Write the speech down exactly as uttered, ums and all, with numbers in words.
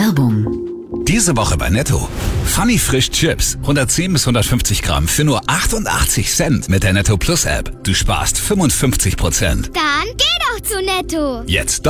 Werbung. Diese Woche bei Netto. Funny Frisch Chips. hundertzehn bis hundertfünfzig Gramm für nur achtundachtzig Cent mit der Netto Plus App. Du sparst fünfundfünfzig Prozent. Dann geh doch zu Netto. Jetzt